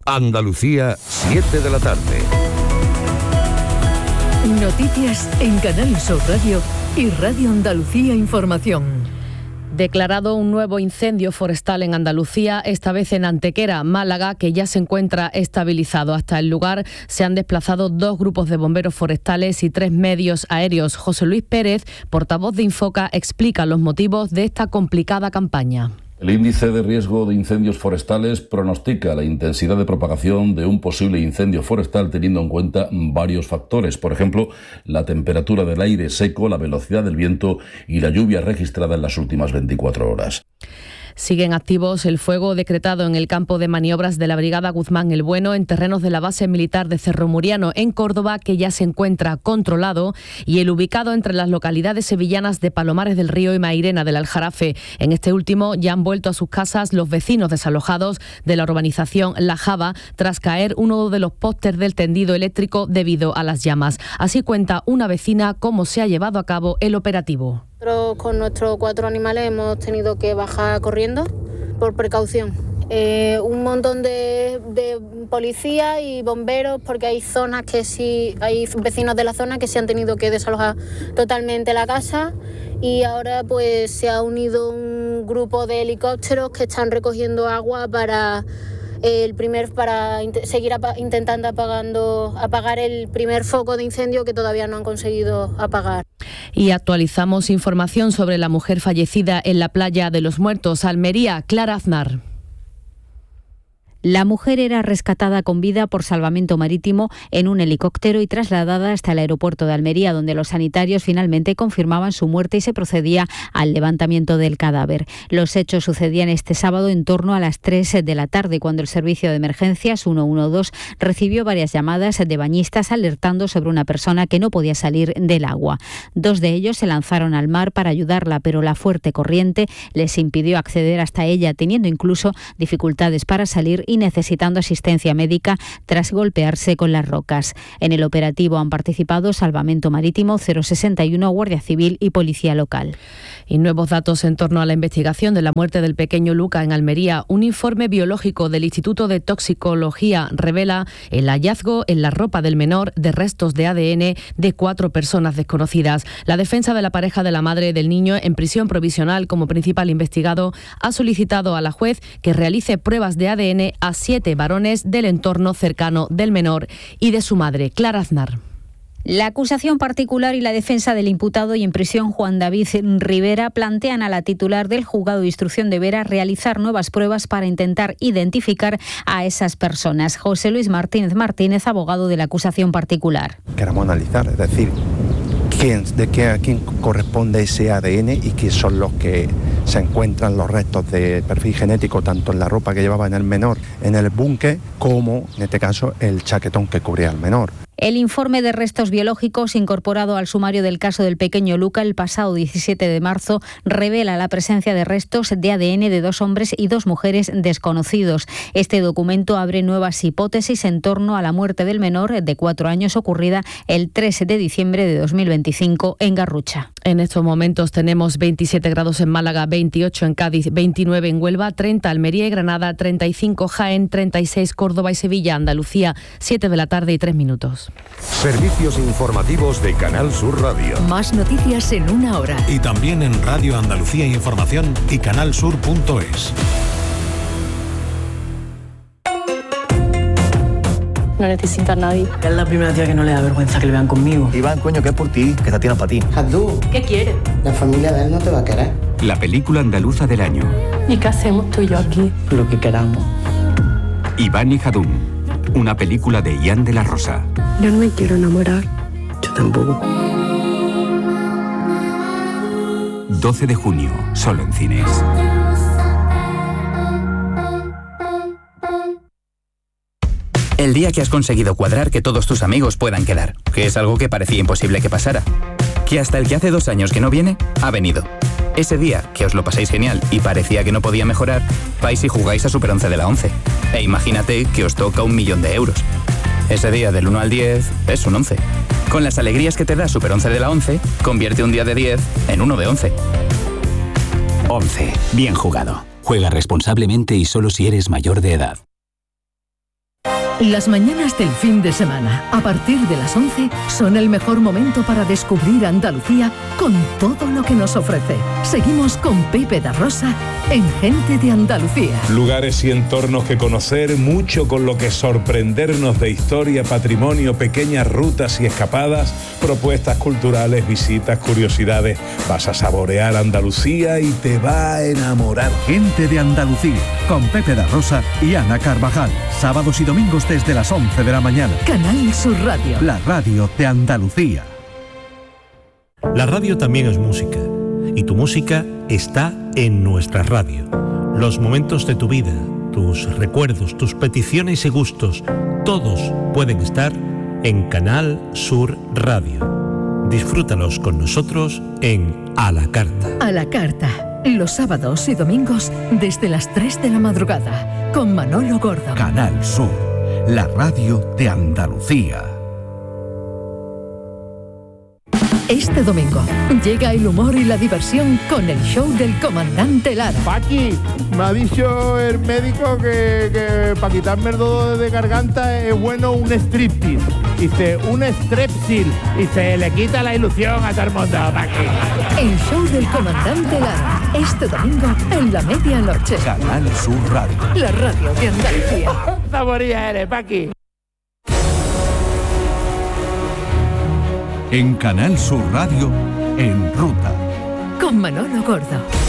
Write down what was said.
Andalucía, 7 de la tarde. Noticias en Canal Sur Radio y Radio Andalucía Información. Declarado un nuevo incendio forestal en Andalucía, esta vez en Antequera, Málaga, que ya se encuentra estabilizado. Hasta el lugar se han desplazado 2 grupos de bomberos forestales y 3 medios aéreos. José Luis Pérez, portavoz de Infoca, explica los motivos de esta complicada campaña. El índice de riesgo de incendios forestales pronostica la intensidad de propagación de un posible incendio forestal teniendo en cuenta varios factores. Por ejemplo, la temperatura del aire seco, la velocidad del viento y la lluvia registrada en las últimas 24 horas. Siguen activos el fuego decretado en el campo de maniobras de la Brigada Guzmán el Bueno en terrenos de la base militar de Cerro Muriano, en Córdoba, que ya se encuentra controlado, y el ubicado entre las localidades sevillanas de Palomares del Río y Mairena del Aljarafe. En este último ya han vuelto a sus casas los vecinos desalojados de la urbanización La Java tras caer uno de los postes del tendido eléctrico debido a las llamas. Así cuenta una vecina cómo se ha llevado a cabo el operativo. Nosotros con nuestros 4 animales hemos tenido que bajar corriendo por precaución. Un montón de policías y bomberos, porque hay zonas que sí, hay vecinos de la zona que se han tenido que desalojar totalmente la casa, y ahora pues se ha unido un grupo de helicópteros que están recogiendo agua para seguir intentando apagar el primer foco de incendio que todavía no han conseguido apagar. Y actualizamos información sobre la mujer fallecida en la playa de los Muertos, Almería, Clara Aznar. La mujer era rescatada con vida por salvamento marítimo en un helicóptero y trasladada hasta el aeropuerto de Almería, donde los sanitarios finalmente confirmaban su muerte y se procedía al levantamiento del cadáver. Los hechos sucedían este sábado en torno a las 3 de la tarde, cuando el servicio de emergencias 112 recibió varias llamadas de bañistas alertando sobre una persona que no podía salir del agua. 2 de ellos se lanzaron al mar para ayudarla, pero la fuerte corriente les impidió acceder hasta ella, teniendo incluso dificultades para salir y necesitando asistencia médica tras golpearse con las rocas. En el operativo han participado Salvamento Marítimo, 061, Guardia Civil y Policía Local. Y nuevos datos en torno a la investigación de la muerte del pequeño Luca en Almería. Un informe biológico del Instituto de Toxicología revela el hallazgo en la ropa del menor de restos de ADN de 4 personas desconocidas. La defensa de la pareja de la madre del niño, en prisión provisional como principal investigado, ha solicitado a la juez que realice pruebas de ADN a 7 varones del entorno cercano del menor y de su madre, Clara Aznar. La acusación particular y la defensa del imputado y en prisión Juan David Rivera plantean a la titular del Juzgado de Instrucción de Vera realizar nuevas pruebas para intentar identificar a esas personas. José Luis Martínez Martínez, abogado de la acusación particular. Queremos analizar, es decir, a quién corresponde ese ADN y quiénes son los que se encuentran los restos de perfil genético tanto en la ropa que llevaba en el menor en el búnker como, en este caso, el chaquetón que cubría al menor. El informe de restos biológicos incorporado al sumario del caso del pequeño Luca el pasado 17 de marzo revela la presencia de restos de ADN de 2 hombres y 2 mujeres desconocidos. Este documento abre nuevas hipótesis en torno a la muerte del menor de 4 años ocurrida el 13 de diciembre de 2025 en Garrucha. En estos momentos tenemos 27 grados en Málaga, 28 en Cádiz, 29 en Huelva, 30 Almería y Granada, 35 Jaén, 36 Córdoba y Sevilla, Andalucía, 7 de la tarde y 3 minutos. Servicios informativos de Canal Sur Radio. Más noticias en 1 hora. Y también en Radio Andalucía Información y canalsur.es. No necesita a nadie. Es la primera tía que no le da vergüenza que le vean conmigo. Iván, coño, que es por ti, que esta tía no es para ti. Jadú, ¿qué quiere? La familia de él no te va a querer. La película andaluza del año. ¿Y qué hacemos tú y yo aquí? Lo que queramos. Iván y Jadún. Una película de Ian de la Rosa. Yo no me quiero enamorar. Yo tampoco. 12 de junio, solo en cines. El día que has conseguido cuadrar que todos tus amigos puedan quedar, que es algo que parecía imposible que pasara. Que hasta el que hace 2 años que no viene, ha venido. Ese día, que os lo pasáis genial y parecía que no podía mejorar, vais y jugáis a Super 11 de la 11. E imagínate que os toca 1 millón de euros. Ese día del 1 al 10 es un 11. Con las alegrías que te da Super 11 de la 11, convierte un día de 10 en uno de 11. 11. Bien jugado. Juega responsablemente y solo si eres mayor de edad. Las mañanas del fin de semana, a partir de las 11, son el mejor momento para descubrir Andalucía con todo lo que nos ofrece. Seguimos con Pepe da Rosa en Gente de Andalucía. Lugares y entornos que conocer, mucho con lo que sorprendernos de historia, patrimonio, pequeñas rutas y escapadas, propuestas culturales, visitas, curiosidades. Vas a saborear Andalucía y te va a enamorar. Gente de Andalucía, con Pepe da Rosa y Ana Carvajal. Sábados y domingos desde las 11 de la mañana. Canal Sur Radio. La radio de Andalucía. La radio también es música. Y tu música está en nuestra radio. Los momentos de tu vida, tus recuerdos, tus peticiones y gustos, todos pueden estar en Canal Sur Radio. Disfrútalos con nosotros en A la Carta. A la Carta, los sábados y domingos desde las 3 de la madrugada, con Manolo Gordo. Canal Sur, la radio de Andalucía. Este domingo llega el humor y la diversión con el show del comandante Lara. Paqui, me ha dicho el médico que para quitarme el dolor de garganta es bueno un striptease. Dice, un strepsil. Y se le quita la ilusión a todo el mundo, Paqui. El show del comandante Lara. Este domingo en la medianoche. Canal Sur Radio. La radio de Andalucía. Saboría eres, Paqui. En Canal Sur Radio, En Ruta. Con Manolo Gordo.